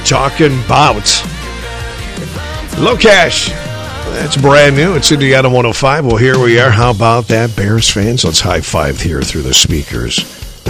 talking about Low Cash. That's brand new. It's Indiana 105. Well, here we are. How about that, Bears fans? Let's high five here through the speakers.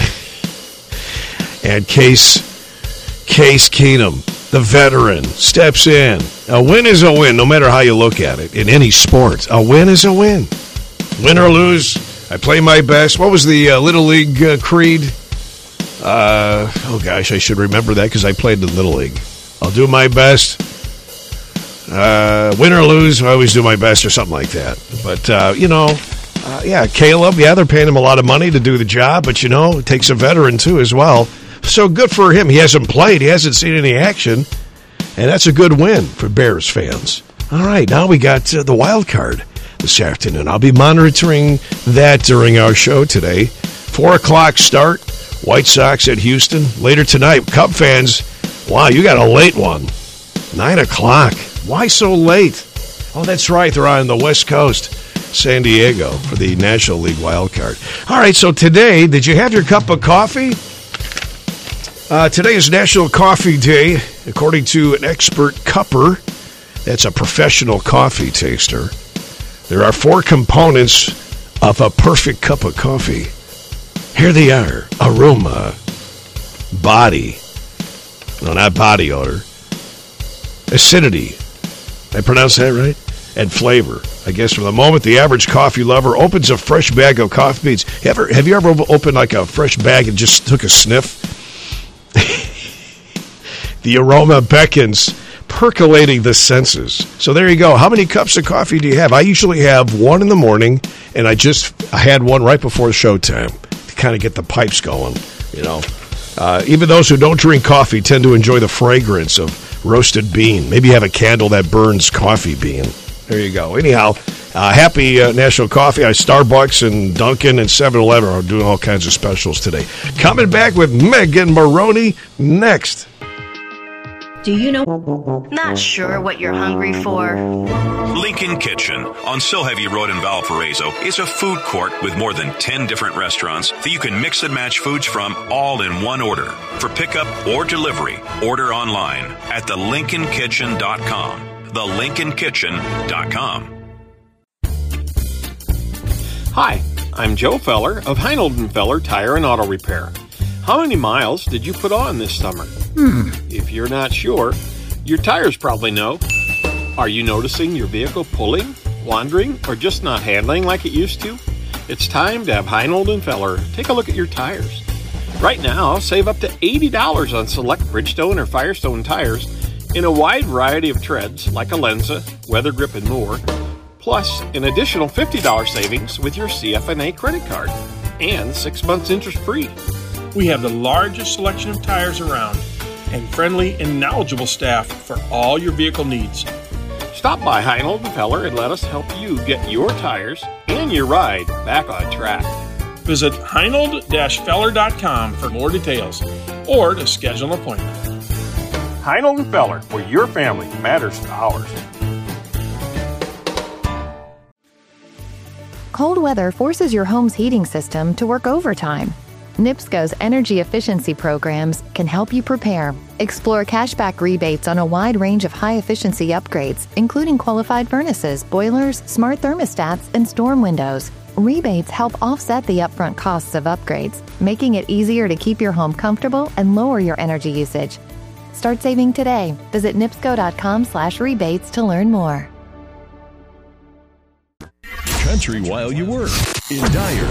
And Case Keenum, the veteran, steps in. A win is a win, no matter how you look at it. In any sport, a win is a win. Win or lose, I play my best. What was the Little League creed? Oh, gosh, I should remember that because I played in Little League. I'll do my best. Win or lose, I always do my best or something like that. But, Caleb, they're paying him a lot of money to do the job. But, it takes a veteran, too, as well. So good for him. He hasn't played. He hasn't seen any action. And that's a good win for Bears fans. All right, now we got the wild card this afternoon. I'll be monitoring that during our show today. 4 o'clock start. White Sox at Houston. Later tonight, Cub fans, wow, you got a late one. 9 o'clock. Why so late? Oh, that's right. They're on the West Coast, San Diego, for the National League wild card. All right, so today, did you have your cup of coffee? Today is National Coffee Day, according to an expert cupper. That's a professional coffee taster. There are 4 components of a perfect cup of coffee. Here they are: aroma, body, no, not body odor, acidity, I pronounce that right? And flavor. I guess from the moment the average coffee lover opens a fresh bag of coffee beans. Have you ever opened like a fresh bag and just took a sniff? The aroma beckons, percolating the senses. So there you go. How many cups of coffee do you have? I usually have 1 in the morning, and I had one right before showtime to kind of get the pipes going, Even those who don't drink coffee tend to enjoy the fragrance of roasted bean. Maybe you have a candle that burns coffee bean. There you go. Anyhow, happy National Coffee. Starbucks and Dunkin' and 7-Eleven are doing all kinds of specials today. Coming back with Megan Maroney next. Do you know? Not sure what you're hungry for. Lincoln Kitchen on Silheavy Road in Valparaiso is a food court with more than 10 different restaurants that you can mix and match foods from all in one order. For pickup or delivery, order online at thelincolnkitchen.com. thelincolnkitchen.com. Hi, I'm Joe Feller of Heinold & Feller Tire and Auto Repair. How many miles did you put on this summer? If you're not sure, your tires probably know. Are you noticing your vehicle pulling, wandering, or just not handling like it used to? It's time to have Heinold & Feller take a look at your tires. Right now, save up to $80 on select Bridgestone or Firestone tires in a wide variety of treads like Alenza, Weather Grip, and more, plus an additional $50 savings with your CFNA credit card and 6 months interest-free. We have the largest selection of tires around and friendly and knowledgeable staff for all your vehicle needs. Stop by Heinold & Feller and let us help you get your tires and your ride back on track. Visit Heinold-Feller.com for more details or to schedule an appointment. Heinold & Feller, where your family matters to ours. Cold weather forces your home's heating system to work overtime. NIPSCO's energy efficiency programs can help you prepare. Explore cashback rebates on a wide range of high-efficiency upgrades, including qualified furnaces, boilers, smart thermostats, and storm windows. Rebates help offset the upfront costs of upgrades, making it easier to keep your home comfortable and lower your energy usage. Start saving today. Visit nipsco.com/rebates to learn more. Country while you work. In Dyer,